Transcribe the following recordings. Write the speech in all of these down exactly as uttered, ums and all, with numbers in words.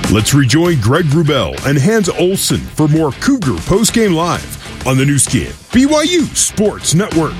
Let's rejoin Greg Wrubell and Hans Olsen for more Cougar Postgame Live on the new skin, B Y U Sports Network.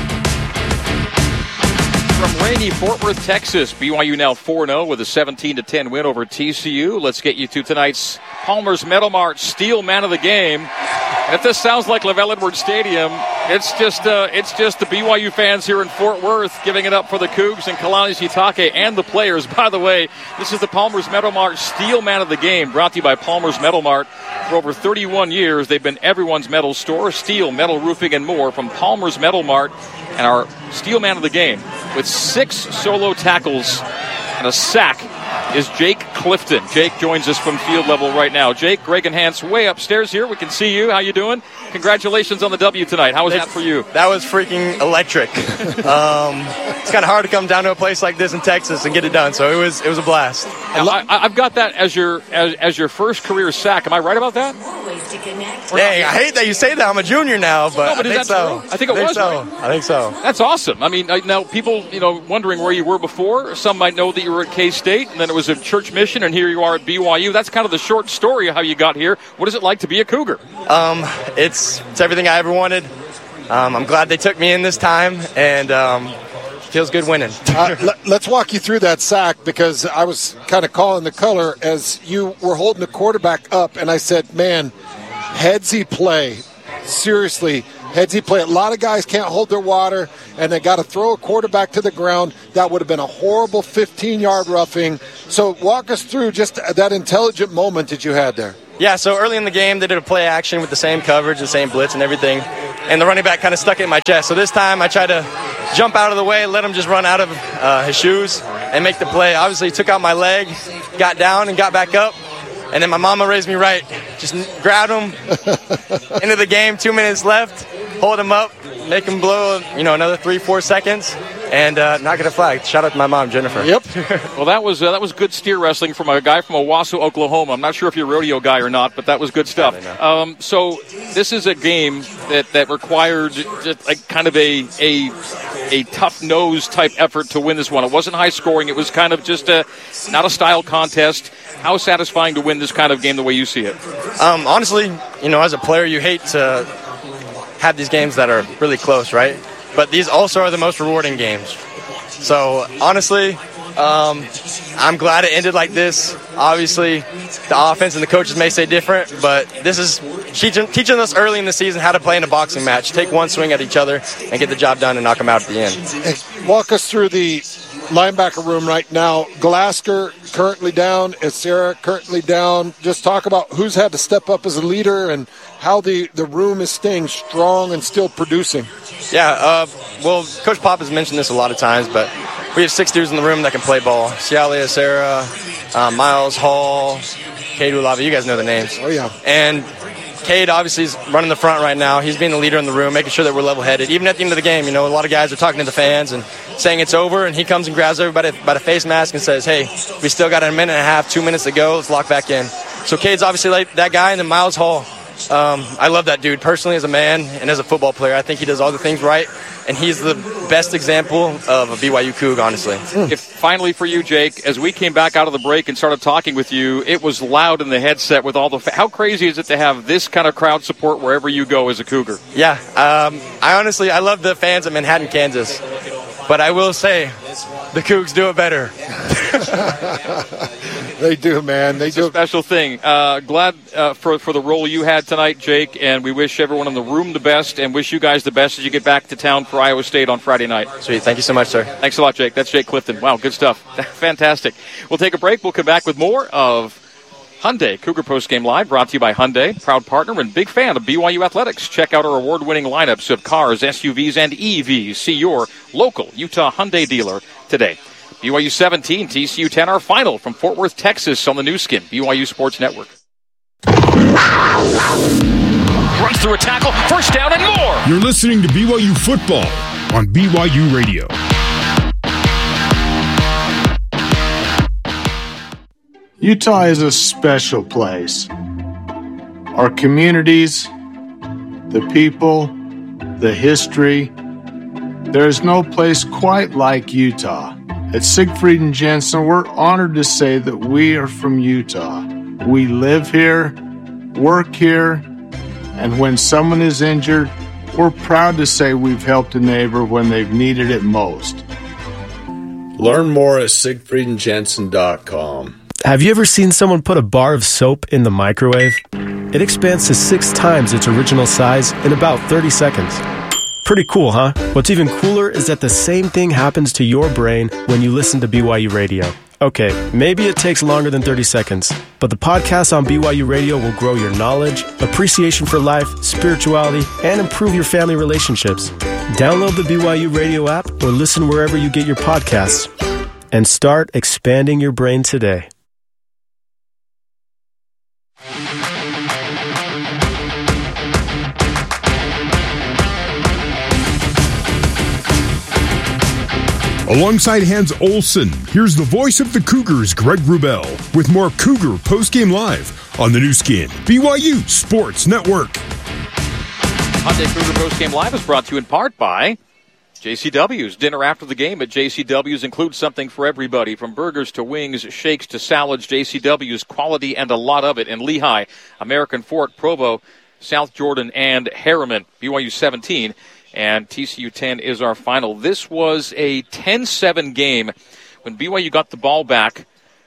From rainy Fort Worth, Texas, B Y U now four and oh with a seventeen to ten win over T C U. Let's get you to tonight's Palmer's Metal Mart Steel Man of the Game. And if this sounds like LaVell Edwards Stadium, it's just uh, it's just the B Y U fans here in Fort Worth giving it up for the Cougs and Kalani Sitake and the players. By the way, this is the Palmer's Metal Mart Steel Man of the Game, brought to you by Palmer's Metal Mart. For over thirty-one years, they've been everyone's metal store, steel, metal roofing, and more from Palmer's Metal Mart. And our Steel Man of the Game, with six solo tackles and a sack, is Jake Clifton. Jake joins us from field level right now. Jake, Greg and Hans way upstairs here. We can see you. How you doing? Congratulations on the W tonight. How was it's, that for you? That was freaking electric. um, it's kind of hard to come down to a place like this in Texas and get it done. So it was it was a blast. Now, I, I've got that as your as, as your first career sack. Am I right about that? Dang, I hate that you say that. I'm a junior now, but, no, but I, is think that so. True? I think it I think was. So. Right? I think so. That's awesome. I mean, I, now people, you know, wondering where you were before. Some might know that you were at K-State, and then it was a church mission, and here you are at B Y U. That's kind of the short story of how you got here. What is it like to be a Cougar? Um, it's it's everything I ever wanted. Um, I'm glad they took me in this time, and um, feels good winning. uh, l- let's walk you through that sack, because I was kind of calling the color as you were holding the quarterback up, and I said, man, headsy play. Seriously, headsy play. A lot of guys can't hold their water, and they got to throw a quarterback to the ground. That would have been a horrible fifteen-yard roughing. So walk us through just that intelligent moment that you had there. Yeah, so early in the game, they did a play action with the same coverage, the same blitz and everything, and the running back kind of stuck it in my chest. So this time I tried to jump out of the way, let him just run out of uh, his shoes and make the play. Obviously, took out my leg, got down and got back up, and then my mama raised me right. Just grabbed him into the game, two minutes left, hold him up, make him blow, you know, another three, four seconds, and uh, not get a flag. Shout out to my mom, Jennifer. Yep. Well, that was uh, that was good steer wrestling from a guy from Owasso, Oklahoma. I'm not sure if you're a rodeo guy or not, but that was good stuff. Um, so this is a game that, that required just like kind of a a a tough nose type effort to win this one. It wasn't high scoring. It was kind of just a not a style contest. How satisfying to win this kind of game the way you see it? Um, honestly, you know, as a player, you hate to have these games that are really close, right? But these also are the most rewarding games. So, honestly, um, I'm glad it ended like this. Obviously, the offense and the coaches may say different, but this is teaching, teaching us early in the season how to play in a boxing match. Take one swing at each other and get the job done and knock them out at the end. Hey, walk us through the linebacker room right now. Glasgow currently down, Essera currently down. Just talk about who's had to step up as a leader and how the, the room is staying strong and still producing. Yeah, uh, well, Coach Pop has mentioned this a lot of times, but we have six dudes in the room that can play ball. Siale, Essera, uh, Miles Hall, Cade Ulave, you guys know the names. Oh, yeah. And Cade obviously is running the front right now. He's being the leader in the room, making sure that we're level-headed. Even at the end of the game, you know, a lot of guys are talking to the fans and saying it's over, and he comes and grabs everybody by the face mask and says, hey, we still got a minute and a half, two minutes to go. Let's lock back in. So Cade's obviously like that guy, and then Miles Hall. Um, I love that dude personally as a man and as a football player. I think he does all the things right, and he's the best example of a B Y U Coug, honestly. If finally for you, Jake, as we came back out of the break and started talking with you, it was loud in the headset with all the fa- – how crazy is it to have this kind of crowd support wherever you go as a Cougar? Yeah. Um, I honestly – I love the fans of Manhattan, Kansas. But I will say the Cougs do it better. They do, man. They it's do. a special thing. Uh, glad uh, for for the role you had tonight, Jake, and we wish everyone in the room the best and wish you guys the best as you get back to town for Iowa State on Friday night. Sweet. Thank you so much, sir. Thanks a lot, Jake. That's Jake Clifton. Wow, good stuff. Fantastic. We'll take a break. We'll come back with more of Hyundai Cougar Postgame Live, brought to you by Hyundai, proud partner and big fan of B Y U Athletics. Check out our award-winning lineups of cars, S U Vs, and E Vs. See your local Utah Hyundai dealer today. B Y U seventeen, T C U ten, our final from Fort Worth, Texas on the new skin, B Y U Sports Network. Runs through a tackle, first down and more. You're listening to B Y U Football on B Y U Radio. Utah is a special place. Our communities, the people, the history. There is no place quite like Utah. At Siegfried and Jensen, we're honored to say that we are from Utah. We live here, work here, and when someone is injured, we're proud to say we've helped a neighbor when they've needed it most. Learn more at Siegfried and Jensen dot com. Have you ever seen someone put a bar of soap in the microwave? It expands to six times its original size in about thirty seconds. Pretty cool, huh? What's even cooler is that the same thing happens to your brain when you listen to B Y U Radio. Okay, maybe it takes longer than thirty seconds, but the podcast on B Y U Radio will grow your knowledge, appreciation for life, spirituality, and improve your family relationships. Download the B Y U Radio app or listen wherever you get your podcasts, and start expanding your brain today. Alongside Hans Olsen, here's the voice of the Cougars, Greg Wrubell, with more Cougar Postgame Live on the new skin, B Y U Sports Network. Hyundai Cougar Postgame Live is brought to you in part by J C W's. Dinner after the game at J C W's includes something for everybody, from burgers to wings, shakes to salads. J C W's, quality and a lot of it in Lehigh, American Fork, Provo, South Jordan, and Harriman. B Y U seventeen. And T C U ten is our final. This was a ten seven game when B Y U got the ball back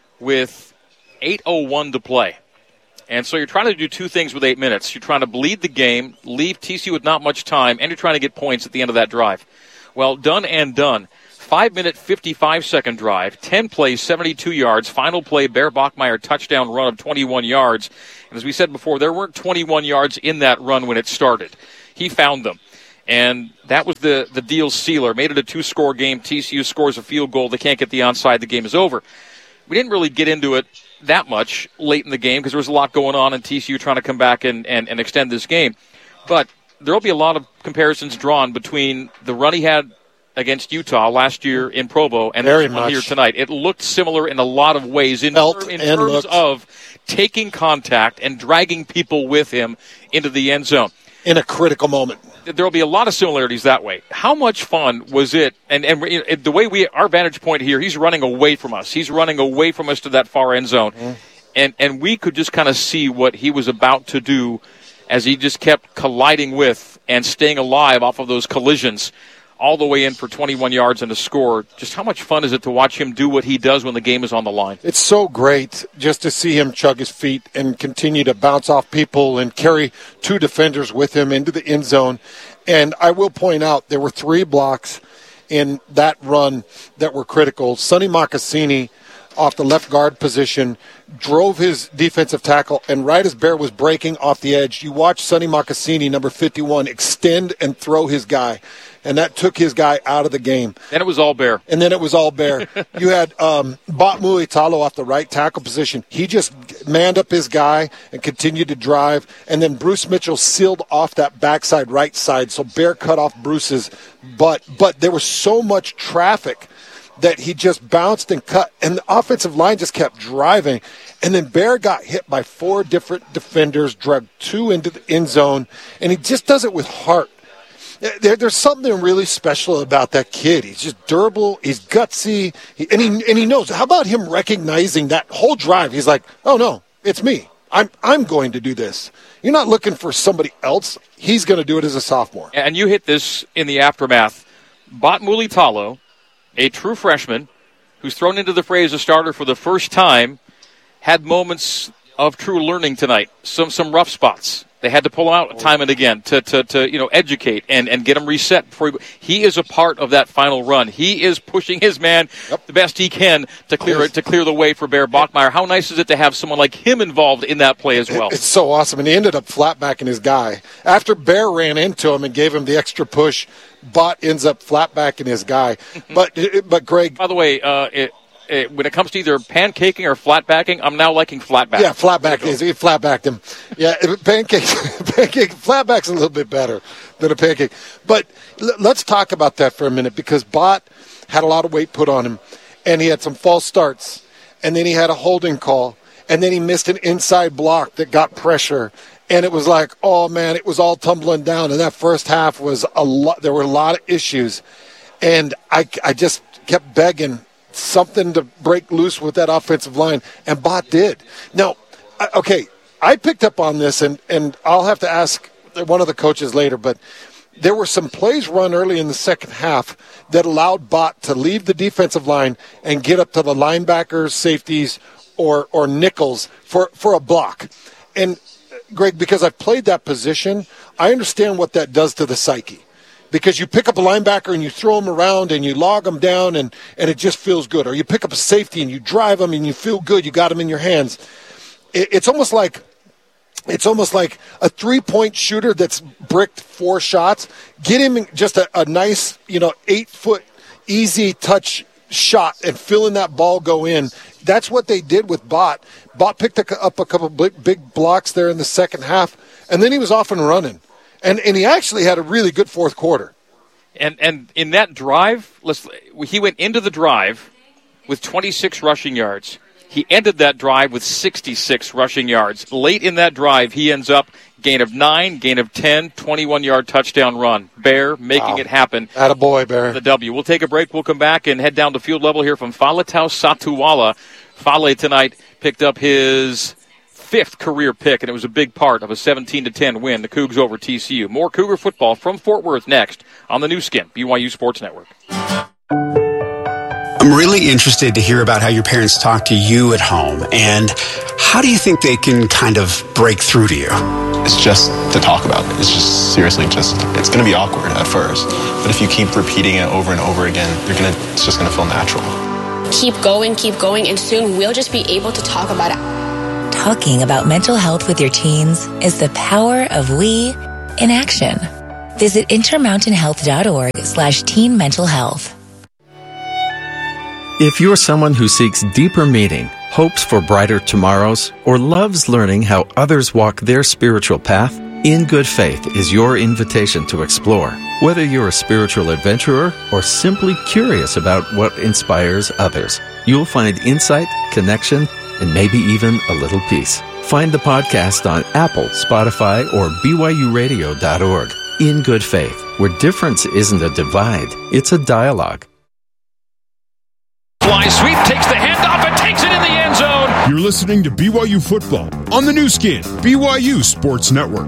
with eight oh one to play. And so you're trying to do two things with eight minutes. You're trying to bleed the game, leave T C U with not much time, and you're trying to get points at the end of that drive. Well, done and done. Five-minute, fifty-five-second drive, ten plays, seventy-two yards. Final play, Bear Bachmeier touchdown run of twenty-one yards. And as we said before, there weren't twenty-one yards in that run when it started. He found them. And that was the, the deal sealer. Made it a two-score game. T C U scores a field goal. They can't get the onside. The game is over. We didn't really get into it that much late in the game because there was a lot going on, and T C U trying to come back and, and, and extend this game. But there will be a lot of comparisons drawn between the run he had against Utah last year in Provo and Very this one much. here tonight. It looked similar in a lot of ways in, Felt in and terms looked. of taking contact and dragging people with him into the end zone. In a critical moment. There will be a lot of similarities that way. How much fun was it? And, and you know, the way we, our vantage point here, he's running away from us. He's running away from us to that far end zone. Mm-hmm. And, and we could just kind of see what he was about to do as he just kept colliding with and staying alive off of those collisions all the way in for twenty-one yards and a score. Just how much fun is it to watch him do what he does when the game is on the line? It's so great just to see him chug his feet and continue to bounce off people and carry two defenders with him into the end zone. And I will point out there were three blocks in that run that were critical. Sonny Mocassini off the left guard position drove his defensive tackle, and right as Bear was breaking off the edge, you watch Sonny Mocassini, number fifty-one, extend and throw his guy. And that took his guy out of the game. Then it was all Bear. And then it was all Bear. You had um, Batmui Talo off the right tackle position. He just manned up his guy and continued to drive. And then Bruce Mitchell sealed off that backside right side. So Bear cut off Bruce's butt. But there was so much traffic that he just bounced and cut. And the offensive line just kept driving. And then Bear got hit by four different defenders, dragged two into the end zone. And he just does it with heart. There, there's something really special about that kid. He's just durable. He's gutsy. He, and, he, and he knows. How about him recognizing that whole drive? He's like, oh, no, it's me. I'm, I'm going to do this. You're not looking for somebody else. He's going to do it as a sophomore. And you hit this in the aftermath. Batmuli Talo, a true freshman who's thrown into the fray as a starter for the first time, had moments of true learning tonight. Some some rough spots. They had to pull him out time and again to, to, to you know, educate and, and get him reset. Before he, he is a part of that final run. He is pushing his man yep. the best he can to clear it, to clear the way for Bear Bachmeier. How nice is it to have someone like him involved in that play as well? It's so awesome. And he ended up flatbacking his guy. After Bear ran into him and gave him the extra push, Bot ends up flatbacking his guy. but, but Greg. By the way, uh, it, it, when it comes to either pancaking or flatbacking, I'm now liking flatback. Yeah, flatback is he flatbacked him. Yeah, pancake, pancake, flatback's a little bit better than a pancake. But l- let's talk about that for a minute because Bot had a lot of weight put on him, and he had some false starts, and then he had a holding call, and then he missed an inside block that got pressure. And it was like, oh man, it was all tumbling down. And that first half was a lot. There were a lot of issues, and I, I just kept begging something to break loose with that offensive line, and Bot did. Now, I, okay, I picked up on this, and, and I'll have to ask one of the coaches later, but there were some plays run early in the second half that allowed Bott to leave the defensive line and get up to the linebackers, safeties, or or nickels for, for a block. And, Greg, because I've played that position, I understand what that does to the psyche. Because you pick up a linebacker and you throw him around and you log him down and, and it just feels good. Or you pick up a safety and you drive him and you feel good. You got him in your hands. It, it's almost like it's almost like a three-point shooter that's bricked four shots. Get him just a, a nice, you know, eight-foot easy touch shot and feeling that ball go in. That's what they did with Bott. Bott picked up a couple big, big blocks there in the second half, and then he was off and running. And and he actually had a really good fourth quarter. And and in that drive, let's, he went into the drive with twenty-six rushing yards. He ended that drive with sixty-six rushing yards. Late in that drive, he ends up gain of nine, gain of ten, twenty-one-yard touchdown run. Bear making wow. it happen. Attaboy, Bear. The W. We'll take a break. We'll come back and head down to field level here from Faletau Satuwala. Fale tonight picked up his fifth career pick, and it was a big part of a seventeen to ten win. The Cougs over T C U. More Cougar football from Fort Worth next on the new skin, B Y U Sports Network. I'm really interested to hear about how your parents talk to you at home, and how do you think they can kind of break through to you? It's just to talk about it. It's just seriously just, it's going to be awkward at first, but if you keep repeating it over and over again, you're gonna, it's just going to feel natural. Keep going, keep going, and soon we'll just be able to talk about it. Talking about mental health with your teens is the power of we in action. Visit intermountainhealth.org slash teen mental health. If you're someone who seeks deeper meaning, hopes for brighter tomorrows, or loves learning how others walk their spiritual path, In Good Faith is your invitation to explore. Whether you're a spiritual adventurer or simply curious about what inspires others, you'll find insight, connection, and maybe even a little peace. Find the podcast on Apple, Spotify, or B Y U radio dot org. In Good Faith, where difference isn't a divide, it's a dialogue. Fly sweep, takes the handoff, and takes it in the end zone. You're listening to B Y U football on the new skin, B Y U Sports Network.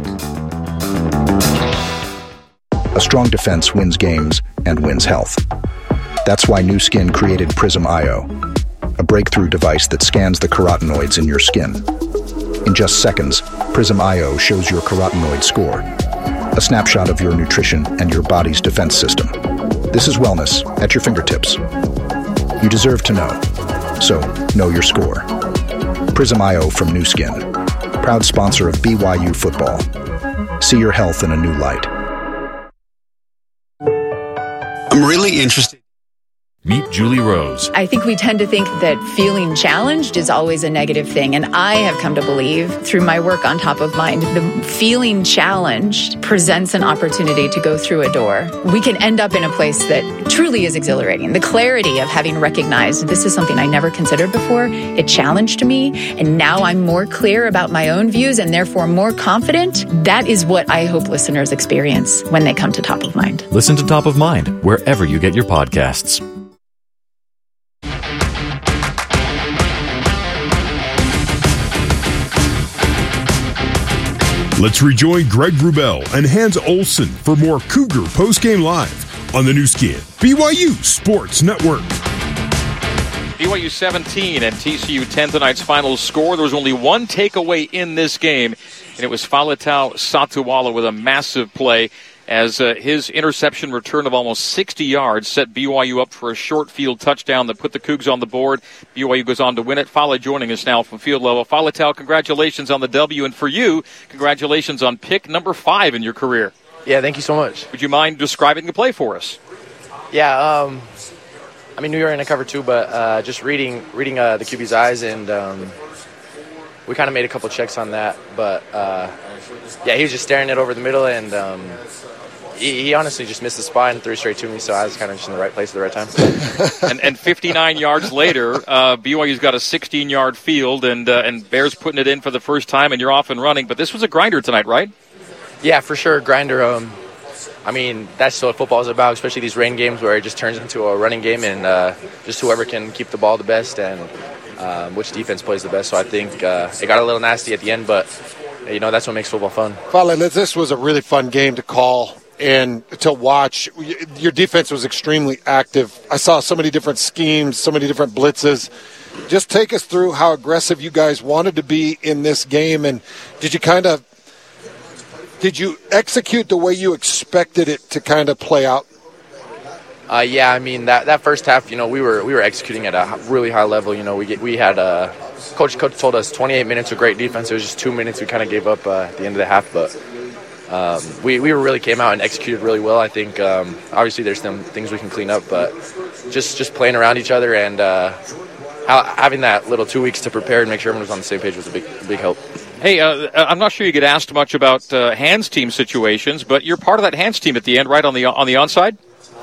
A strong defense wins games and wins health. That's why Nu Skin created Prism I O, a breakthrough device that scans the carotenoids in your skin. In just seconds, Prism I O shows your carotenoid score, a snapshot of your nutrition and your body's defense system. This is wellness at your fingertips. You deserve to know, so know your score. Prism I O from Nu Skin, proud sponsor of B Y U football. See your health in a new light. I'm really interested. Meet Julie Rose. I think we tend to think that feeling challenged is always a negative thing. And I have come to believe through my work on Top of Mind, the feeling challenged presents an opportunity to go through a door. We can end up in a place that truly is exhilarating. The clarity of having recognized this is something I never considered before. It challenged me. And now I'm more clear about my own views and therefore more confident. That is what I hope listeners experience when they come to Top of Mind. Listen to Top of Mind wherever you get your podcasts. Let's rejoin Greg Wrubell and Hans Olsen for more Cougar Postgame Live on the new skin, B Y U Sports Network. B Y U seventeen and T C U ten tonight's final score. There was only one takeaway in this game, and it was Faletau Satuwala with a massive play as uh, his interception return of almost sixty yards set B Y U up for a short field touchdown that put the Cougs on the board. B Y U goes on to win it. Fale joining us now from field level. Faletau, congratulations on the W, and for you, congratulations on pick number five in your career. Yeah, thank you so much. Would you mind describing the play for us? Yeah, um, I mean, we were in a cover two, but uh, just reading reading uh, the Q B's eyes, and um, we kind of made a couple checks on that. But, uh, yeah, he was just staring it over the middle, and um, he, he honestly just missed the spot and threw straight to me, so I was kind of just in the right place at the right time. and, and fifty-nine yards later, uh, B Y U's got a sixteen-yard field, and uh, and Bears putting it in for the first time, and you're off and running. But this was a grinder tonight, right? Yeah, for sure, grinder. Um, I mean, that's what football is about, especially these rain games where it just turns into a running game, and uh, just whoever can keep the ball the best. And uh, um, which defense plays the best. So I think uh, it got a little nasty at the end, but you know that's what makes football fun. Fale, this was a really fun game to call and to watch. Your defense was extremely active. I saw so many different schemes, so many different blitzes. Just take us through how aggressive you guys wanted to be in this game, and did you kind of did you execute the way you expected it to kind of play out? Uh, yeah, I mean that, that first half, you know, we were we were executing at a really high level. You know, we get, we had uh, coach coach told us twenty-eight minutes of great defense. It was just two minutes we kind of gave up uh, at the end of the half, but um, we we really came out and executed really well. I think um, obviously there's some things we can clean up, but just just playing around each other and uh, having that little two weeks to prepare and make sure everyone was on the same page was a big big help. Hey, uh, I'm not sure you get asked much about uh, hands team situations, but you're part of that hands team at the end, right on the on the onside.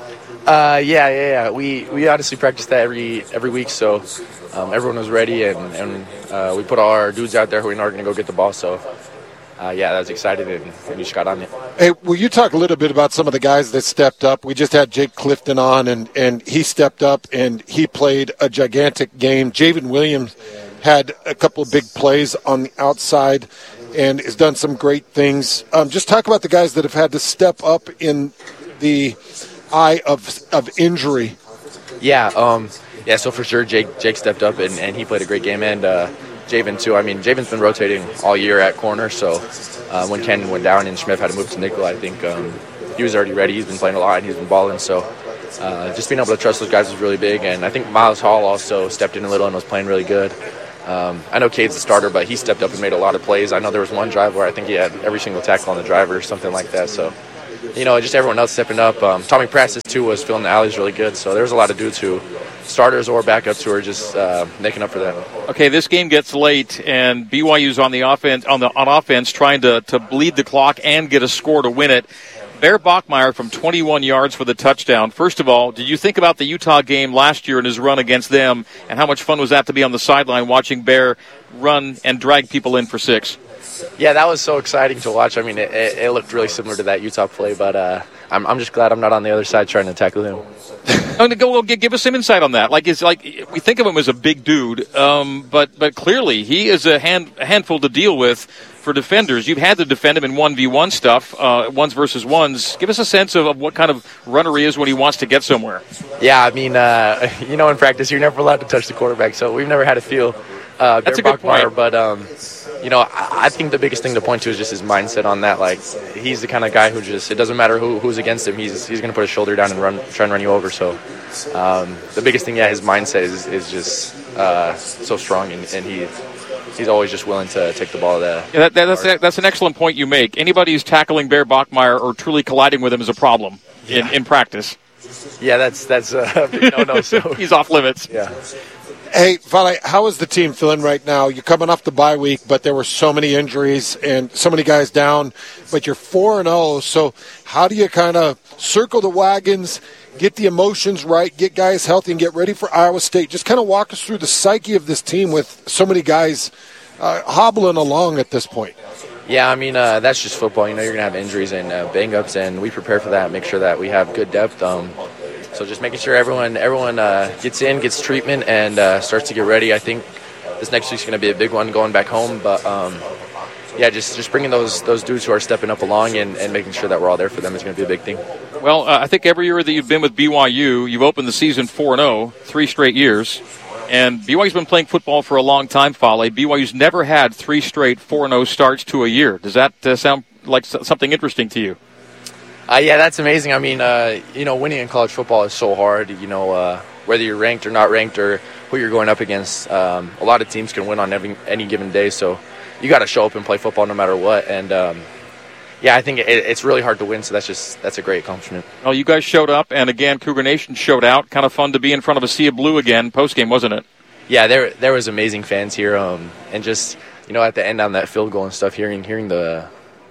Uh, yeah, yeah, yeah. We we honestly practice that every every week, so um, everyone was ready, and and uh, we put all our dudes out there who we know are going to go get the ball. So, uh, yeah, that was excited, and, and we just got on it. Hey, will you talk a little bit about some of the guys that stepped up? We just had Jake Clifton on, and and he stepped up and he played a gigantic game. Javen Williams had a couple of big plays on the outside and has done some great things. Um, just talk about the guys that have had to step up in the eye of of injury. Yeah, um, yeah. So for sure, Jake Jake stepped up and, and he played a great game, and uh, Javen too. I mean, Javen's been rotating all year at corner, so uh, when Ken went down and Schmidt had to move to nickel, I think um, he was already ready. He's been playing a lot and he's been balling. So uh, just being able to trust those guys was really big, and I think Miles Hall also stepped in a little and was playing really good. Um, I know Cade's the starter, but he stepped up and made a lot of plays. I know there was one drive where I think he had every single tackle on the driver or something like that. So. You know, just everyone else stepping up. Um, Tommy Prastis, too, was filling the alleys really good. So there's a lot of dudes who, starters or backups, who are just uh, making up for that. Okay, this game gets late, and B Y U's on the offense, on the on offense, trying to, to bleed the clock and get a score to win it. Bear Bachmeier from twenty-one yards for the touchdown. First of all, did you think about the Utah game last year and his run against them, and how much fun was that to be on the sideline watching Bear run and drag people in for six? Yeah, that was so exciting to watch. I mean, it, it, it looked really similar to that Utah play, but uh, I'm, I'm just glad I'm not on the other side trying to tackle him. I'm gonna go. Well, give us some insight on that. Like, it's like we think of him as a big dude, um, but but clearly he is a hand a handful to deal with for defenders. You've had to defend him in one v one stuff, uh, ones versus ones. Give us a sense of, of what kind of runner he is when he wants to get somewhere. Yeah, I mean, uh, you know, in practice you're never allowed to touch the quarterback, so we've never had to feel uh, That's a good point. But um, you know, I think the biggest thing to point to is just his mindset on that. Like, he's the kind of guy who just, it doesn't matter who who's against him, he's he's going to put his shoulder down and run, try and run you over. So um, the biggest thing, yeah, his mindset is, is just uh, so strong, and, and he he's always just willing to take the ball. That, yeah, that, that that's, a, that's an excellent point you make. Anybody who's tackling Bear Bachmeier or truly colliding with him is a problem in, yeah. in practice. Yeah, that's that's a big no-no. So he's off limits. Yeah. Hey, Fale, how is the team feeling right now? You're coming off the bye week, but there were so many injuries and so many guys down, but you're four and oh, so how do you kind of circle the wagons, get the emotions right, get guys healthy, and get ready for Iowa State? Just kind of walk us through the psyche of this team with so many guys uh, hobbling along at this point. Yeah, I mean, uh, that's just football. You know, you're going to have injuries and uh, bang-ups, and we prepare for that, make sure that we have good depth. Um, so just making sure everyone everyone uh, gets in, gets treatment, and uh, starts to get ready. I think this next week's going to be a big one going back home. But, um, yeah, just, just bringing those those dudes who are stepping up along and, and making sure that we're all there for them is going to be a big thing. Well, uh, I think every year that you've been with B Y U, you've opened the season four and oh, three straight years. And B Y U's been playing football for a long time, Fale. B Y U's never had three straight four and oh starts to a year. Does that uh, sound like something interesting to you? Uh, yeah, that's amazing. I mean, uh, you know, winning in college football is so hard. You know, uh, whether you're ranked or not ranked or who you're going up against, um, a lot of teams can win on every, any given day. So you got to show up and play football no matter what. And, um, yeah, I think it, it's really hard to win, so that's just that's a great accomplishment. Well, you guys showed up, and again, Cougar Nation showed out. Kind of fun to be in front of a sea of blue again post-game, wasn't it? Yeah, there there was amazing fans here, um, and just, you know, at the end on that field goal and stuff, hearing hearing the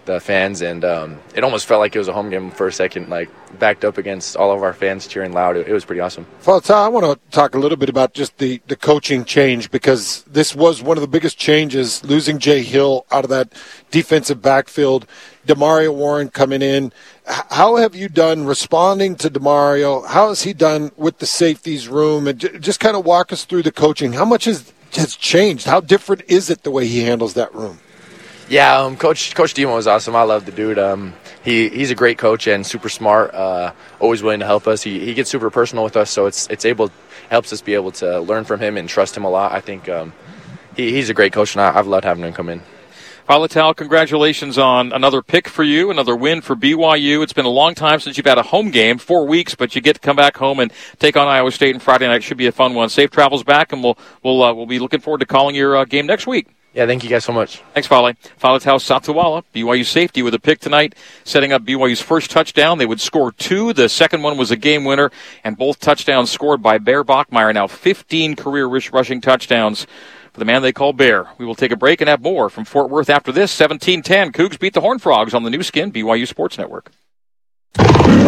the fans, and um, it almost felt like it was a home game for a second, like backed up against all of our fans cheering loud. It, it was pretty awesome. Faletau, I want to talk a little bit about just the, the coaching change, because this was one of the biggest changes, losing Jay Hill out of that defensive backfield, Demario Warren coming in. How have you done responding to Demario? How has he done with the safeties room? And just kind of walk us through the coaching. How much has, has changed? How different is it the way he handles that room? Yeah, um, Coach Coach Demo was awesome. I love the dude. Um, he he's a great coach and super smart. Uh, always willing to help us. He he gets super personal with us, so it's it's able helps us be able to learn from him and trust him a lot. I think um, he he's a great coach, and I, I've loved having him come in. Faletau, congratulations on another pick for you, another win for B Y U. It's been a long time since you've had a home game, four weeks, but you get to come back home and take on Iowa State on Friday night. Should be a fun one. Safe travels back, and we'll we'll uh, we'll be looking forward to calling your uh, game next week. Yeah, thank you guys so much. Thanks, Fale. Faletau Satuala, B Y U safety, with a pick tonight, setting up B Y U's first touchdown. They would score two. The second one was a game winner, and both touchdowns scored by Bear Bachmeier. Now fifteen career rushing touchdowns for the man they call Bear. We will take a break and have more from Fort Worth after this. seventeen ten, Cougs beat the Horned Frogs on the new skin, B Y U Sports Network. The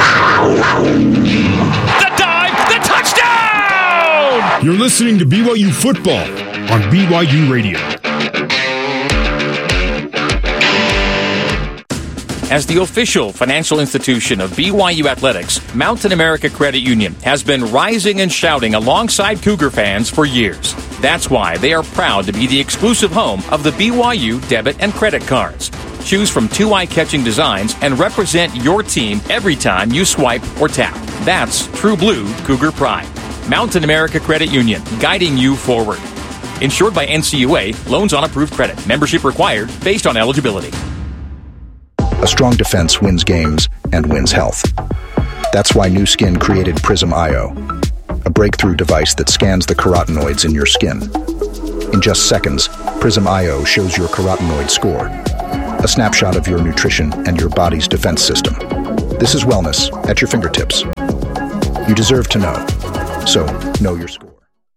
dive, the touchdown! You're listening to B Y U football on B Y U Radio. As the official financial institution of B Y U Athletics, Mountain America Credit Union has been rising and shouting alongside Cougar fans for years. That's why they are proud to be the exclusive home of the B Y U debit and credit cards. Choose from two eye-catching designs and represent your team every time you swipe or tap. That's True Blue Cougar Pride. Mountain America Credit Union, guiding you forward. Insured by N C U A, loans on approved credit. Membership required based on eligibility. A strong defense wins games and wins health. That's why Nu Skin created Prism I O, a breakthrough device that scans the carotenoids in your skin. In just seconds, Prism I O shows your carotenoid score, a snapshot of your nutrition and your body's defense system. This is wellness at your fingertips. You deserve to know, so know your score.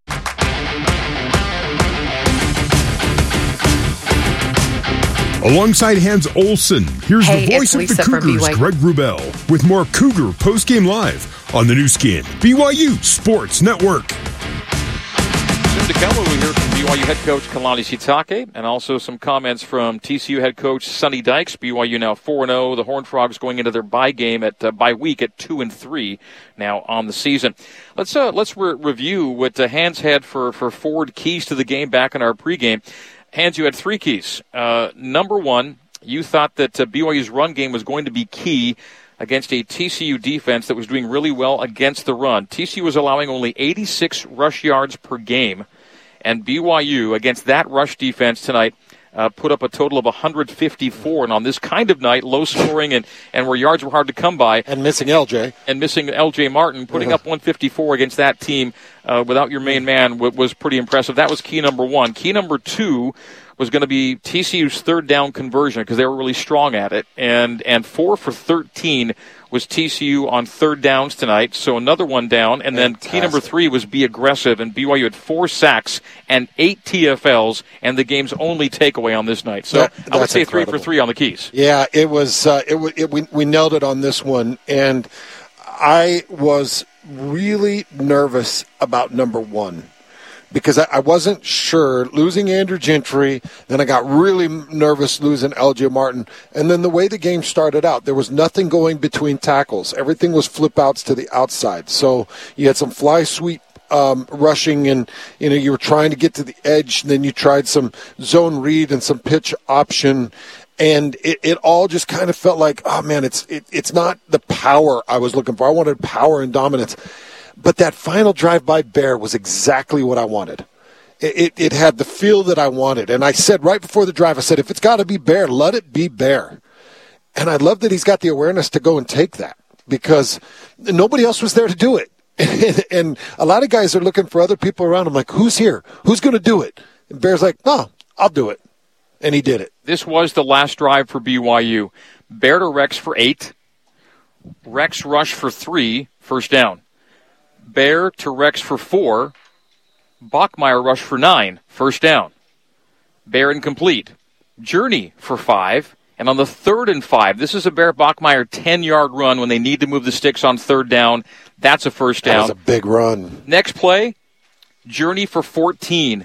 Alongside Hans Olsen, here's Hey, the voice of it's the Lisa from Cougars, B Y U. Greg Wrubell, with more Cougar postgame live on the new skin, B Y U Sports Network. Soon to come, we'll hear from B Y U head coach Kalani Sitake, and also some comments from T C U head coach Sonny Dykes. B Y U now four and oh. The Horned Frogs going into their bye game at uh, bye week at two and three now on the season. Let's uh, let's re- review what uh, Hans had for for forward keys to the game back in our pregame. Hans, you had three keys. Uh, number one, you thought that uh, B Y U's run game was going to be key against a T C U defense that was doing really well against the run. T C U was allowing only eighty-six rush yards per game, and B Y U, against that rush defense tonight, uh, put up a total of one hundred fifty-four. And on this kind of night, low scoring and, and where yards were hard to come by. And missing L J. And missing L J Martin, putting up one fifty-four against that team uh, without your main man w- was pretty impressive. That was key number one. Key number two was going to be T C U's third down conversion, because they were really strong at it. And and four for thirteen was T C U on third downs tonight, so another one down. And then Fantastic. Key number three was be aggressive, and B Y U had four sacks and eight T F Ls, and the game's only takeaway on this night. So that, I would say incredible. three for three on the keys. Yeah, it was. Uh, it, it we we nailed it on this one, and I was really nervous about number one, because I, I wasn't sure, losing Andrew Gentry, then I got really nervous losing L J Martin, and then the way the game started out, there was nothing going between tackles. Everything was flip outs to the outside. So you had some fly sweep um, rushing, and you know you were trying to get to the edge, and then you tried some zone read and some pitch option. And it, it all just kind of felt like, oh man, it's it, it's not the power I was looking for. I wanted power and dominance. But that final drive by Bear was exactly what I wanted. It, it, it had the feel that I wanted. And I said right before the drive, I said, if it's got to be Bear, let it be Bear. And I love that he's got the awareness to go and take that, because nobody else was there to do it. And, and a lot of guys are looking for other people around. I'm like, who's here? Who's going to do it? And Bear's like, no, I'll do it. And he did it. This was the last drive for B Y U. Bear to Rex for eight. Rex rush for three, first down. Bear to Rex for four. Bachmeier rush for nine, first down. Bear incomplete. Journey for five. And on the third and five, this is a Bear Bachmeier ten-yard run when they need to move the sticks on third down. That's a first down. That was a big run. Next play, Journey for fourteen.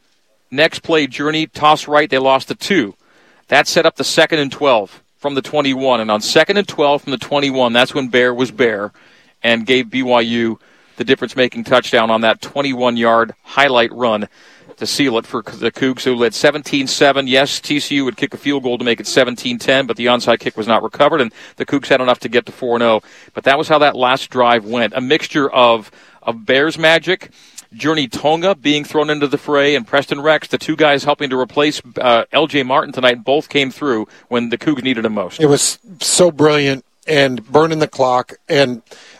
Next play, Journey, toss right, they lost the two. That set up the second and twelve from the twenty-one. And on second and twelve from the twenty-one, that's when Bear was Bear and gave B Y U the difference-making touchdown on that twenty-one-yard highlight run to seal it for the Cougs, who led seventeen seven. Yes, T C U would kick a field goal to make it seventeen ten, but the onside kick was not recovered, and the Cougs had enough to get to four and oh. But that was how that last drive went. A mixture of, of Bears magic, Journey Tonga being thrown into the fray, and Preston Rex, the two guys helping to replace uh, L J Martin tonight, both came through when the Cougs needed them most. It was so brilliant and burning the clock, and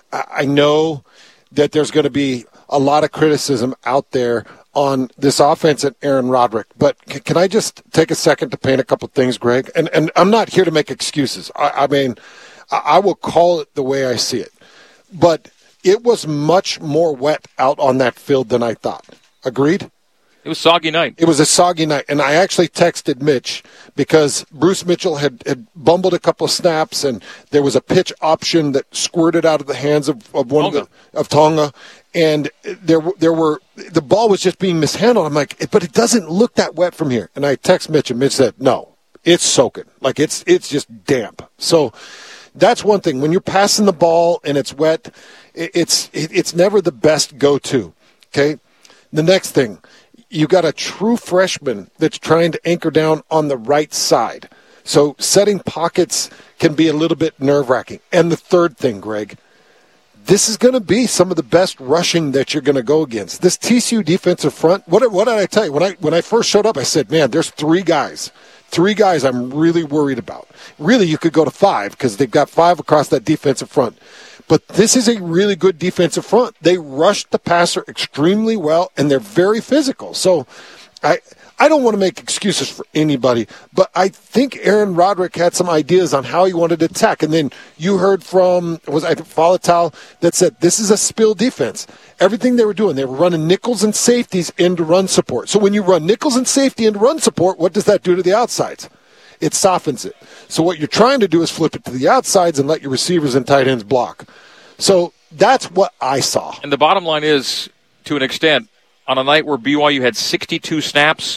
I know that there's going to be a lot of criticism out there on this offense at Aaron Roderick. But can I just take a second to paint a couple things, Greg? And and I'm not here to make excuses. I, I mean, I will call it the way I see it. But it was much more wet out on that field than I thought. Agreed? It was a soggy night. It was a soggy night. And I actually texted Mitch because Bruce Mitchell had, had bumbled a couple of snaps, and there was a pitch option that squirted out of the hands of, of one Tonga. of the of Tonga. And there there were the ball was just being mishandled. I'm like, but it doesn't look that wet from here. And I text Mitch, and Mitch said, no, it's soaking. Like it's it's just damp. So that's one thing. When you're passing the ball and it's wet, it's it's never the best go-to. Okay. The next thing, you got a true freshman that's trying to anchor down on the right side. So setting pockets can be a little bit nerve-wracking. And the third thing, Greg, this is going to be some of the best rushing that you're going to go against. This T C U defensive front, what, what did I tell you? When I when I first showed up, I said, man, there's three guys. Three guys I'm really worried about. Really, you could go to five because they've got five across that defensive front. But this is a really good defensive front. They rushed the passer extremely well, and they're very physical. So I I don't want to make excuses for anybody, but I think Aaron Roderick had some ideas on how he wanted to attack. And then you heard from, was I Falatau, that said this is a spill defense. Everything they were doing, they were running nickels and safeties into run support. So when you run nickels and safety into run support, what does that do to the outsides? It softens it. So what you're trying to do is flip it to the outsides and let your receivers and tight ends block. So that's what I saw. And the bottom line is, to an extent, on a night where B Y U had sixty-two snaps,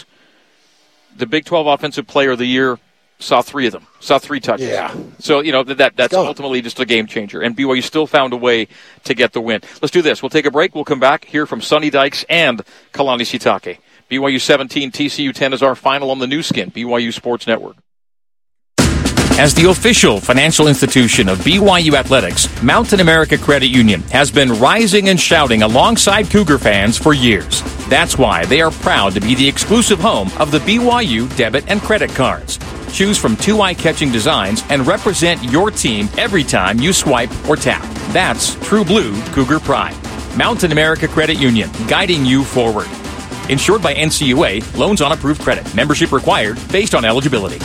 the Big twelve Offensive Player of the Year saw three of them, saw three touches. Yeah. So, you know, that that's ultimately just a game changer. And B Y U still found a way to get the win. Let's do this. We'll take a break. We'll come back, hear from Sonny Dykes and Kalani Sitake. B Y U seventeen, T C U ten is our final on the new skin, B Y U Sports Network. As the official financial institution of B Y U Athletics, Mountain America Credit Union has been rising and shouting alongside Cougar fans for years. That's why they are proud to be the exclusive home of the B Y U debit and credit cards. Choose from two eye-catching designs and represent your team every time you swipe or tap. That's true blue Cougar pride. Mountain America Credit Union, guiding you forward. Insured by N C U A, loans on approved credit. Membership required based on eligibility.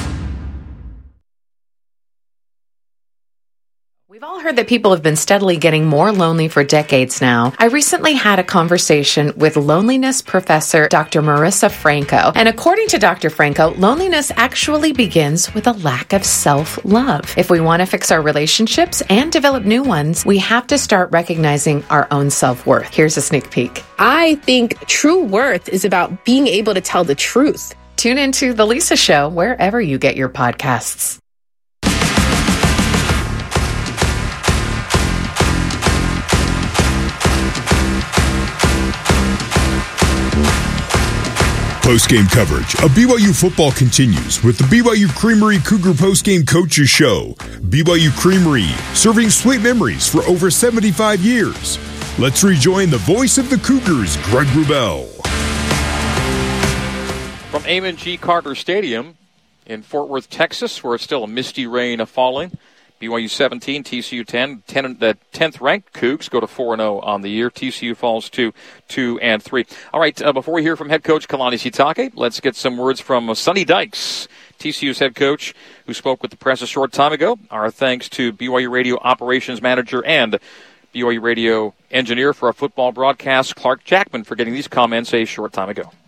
We've all heard that people have been steadily getting more lonely for decades now. I recently had a conversation with loneliness professor Doctor Marissa Franco. And according to Doctor Franco, loneliness actually begins with a lack of self-love. If we want to fix our relationships and develop new ones, we have to start recognizing our own self-worth. Here's a sneak peek. I think true worth is about being able to tell the truth. Tune into The Lisa Show wherever you get your podcasts. Post-game coverage of B Y U football continues with the B Y U Creamery Cougar Post-game Coaches Show. B Y U Creamery, serving sweet memories for over seventy-five years. Let's rejoin the voice of the Cougars, Greg Wrubell. From Amon G. Carter Stadium in Fort Worth, Texas, where it's still a misty rain falling. B Y U seventeen, T C U ten. ten the tenth-ranked Cougs go to four and oh on the year. T C U falls to two and three. All right, uh, before we hear from head coach Kalani Sitake, let's get some words from uh, Sonny Dykes, T C U's head coach, who spoke with the press a short time ago. Our thanks to B Y U Radio operations manager and B Y U Radio engineer for our football broadcast, Clark Jackman, for getting these comments a short time ago.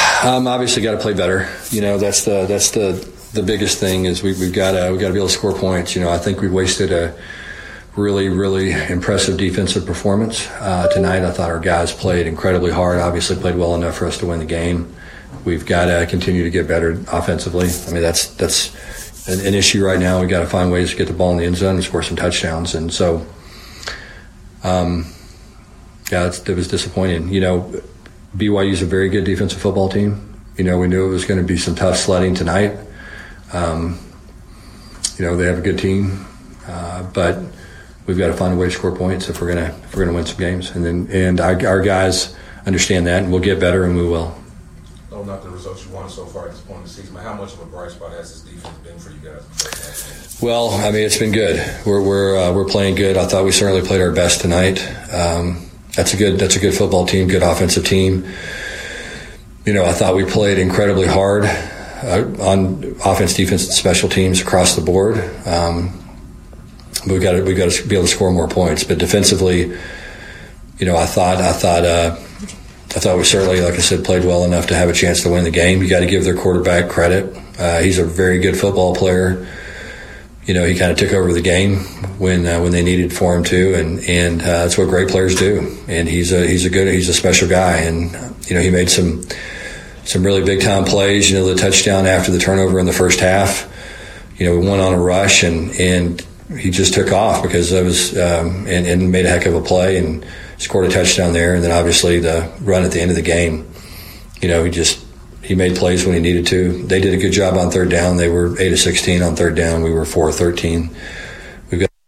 Um, obviously, got to play better. You know, that's the that's the the biggest thing is we, we've got to we got to be able to score points. You know, I think we wasted a really really impressive defensive performance uh, tonight. I thought our guys played incredibly hard. Obviously, played well enough for us to win the game. We've got to continue to get better offensively. I mean, that's that's an, an issue right now. We've got to find ways to get the ball in the end zone and score some touchdowns. And so, um, yeah, it's, it was disappointing. You know, B Y U's a very good defensive football team. You know, we knew it was going to be some tough sledding tonight. Um, you know, they have a good team, uh, but we've got to find a way to score points if we're gonna if we're gonna win some games. And then and our, our guys understand that, and we'll get better, and we will. No, not the results you wanted so far at this point in the season, but how much of a bright spot has this defense been for you guys? Well, I mean, it's been good. We're we're uh, we're playing good. I thought we certainly played our best tonight. Um, that's a good that's a good football team, good offensive team. You know, I thought we played incredibly hard uh, on offense, defense, and special teams across the board. Um, we got to we got to be able to score more points. But defensively, you know, I thought I thought. Uh, I thought we certainly, like I said, played well enough to have a chance to win the game. You got to give their quarterback credit. Uh, he's a very good football player. You know, he kind of took over the game when uh, when they needed for him to, and and uh, that's what great players do. And he's a he's a good he's a special guy. And you know, he made some some really big time plays. You know, the touchdown after the turnover in the first half. You know, we went on a rush, and and he just took off because that was um, and, and made a heck of a play and scored a touchdown there. And then obviously the run at the end of the game, you know, he just, he made plays when he needed to. They did a good job on third down. They were eight of sixteen on third down. We were four of thirteen. We've got,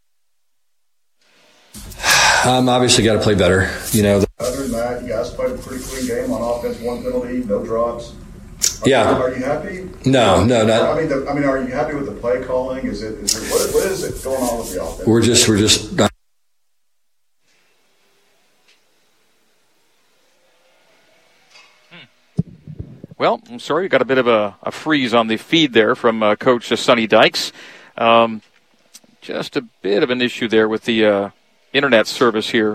um, obviously got to play better, you know. Other than that, you guys played a pretty clean game on offense, one penalty, no drops. Are yeah. You, are you happy? No, no, not. I mean, the, I mean, are you happy with the play calling? Is it, is it what, what is it going on with the offense? We're just, we're just not. Well, I'm sorry, you got a bit of a, a freeze on the feed there from uh, Coach Sonny Dykes. Um, just a bit of an issue there with the uh, internet service here.